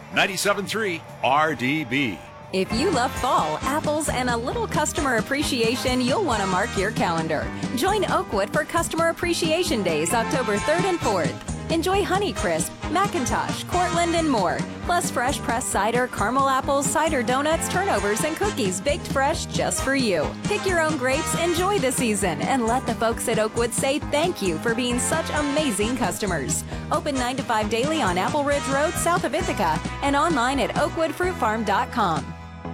97.3 RDB. If you love fall, apples, and a little customer appreciation, you'll want to mark your calendar. Join Oakwood for Customer Appreciation Days, October 3rd and 4th. Enjoy Honeycrisp, McIntosh, Cortland, and more. Plus fresh pressed cider, caramel apples, cider donuts, turnovers, and cookies baked fresh just for you. Pick your own grapes, enjoy the season, and let the folks at Oakwood say thank you for being such amazing customers. Open 9 to 5 daily on Apple Ridge Road, south of Ithaca, and online at oakwoodfruitfarm.com.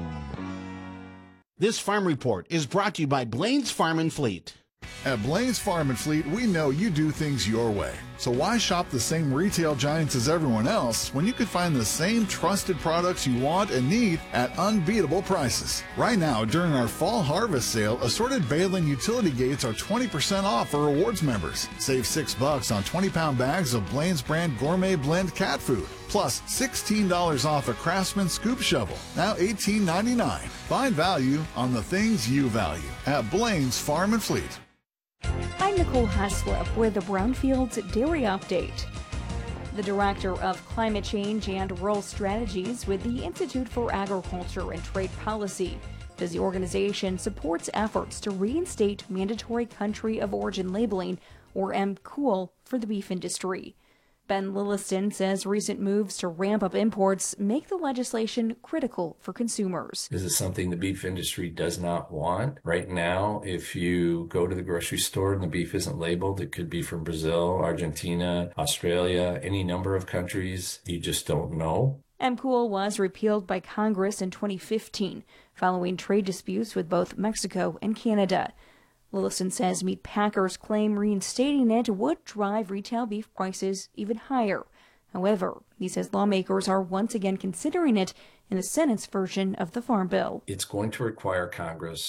This farm report is brought to you by Blaine's Farm and Fleet. At Blaine's Farm and Fleet, we know you do things your way. So why shop the same retail giants as everyone else when you could find the same trusted products you want and need at unbeatable prices? Right now, during our fall harvest sale, assorted baling utility gates are 20% off for rewards members. Save $6 on 20-pound bags of Blaine's brand gourmet blend cat food. Plus $16 off a Craftsman scoop shovel, now $18.99. Find value on the things you value at Blaine's Farm and Fleet. I'm Nicole Haslip with the Brownfields Dairy Update. The Director of Climate Change and Rural Strategies with the Institute for Agriculture and Trade Policy says the organization supports efforts to reinstate mandatory country of origin labeling, or MCOOL, for the beef industry. Ben Lilliston says recent moves to ramp up imports make the legislation critical for consumers. This is something the beef industry does not want. Right now, if you go to the grocery store and the beef isn't labeled, it could be from Brazil, Argentina, Australia, any number of countries. You just don't know. MCOOL was repealed by Congress in 2015, following trade disputes with both Mexico and Canada. Lillison says meat packers claim reinstating it would drive retail beef prices even higher. However, he says lawmakers are once again considering it in the Senate's version of the Farm Bill. It's going to require Congress